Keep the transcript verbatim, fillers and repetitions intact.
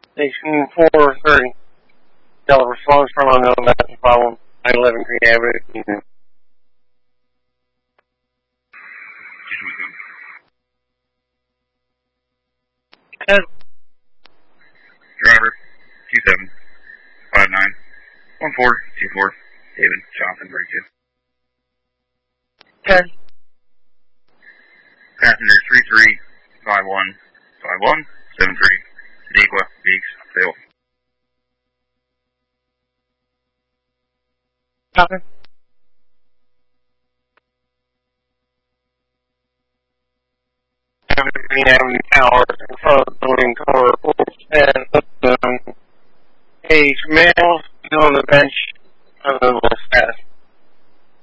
Station four thirty. Delta response from unknown massive problem. nine eleven Green Avenue. ten. Driver, two seven five nine one four two four, David Johnson, break two. ten. Passenger three three five one five one seven three, Dequa, Beeks, fail. Copy. Green Avenue Tower in front of the building core and um, a male on the bench of the left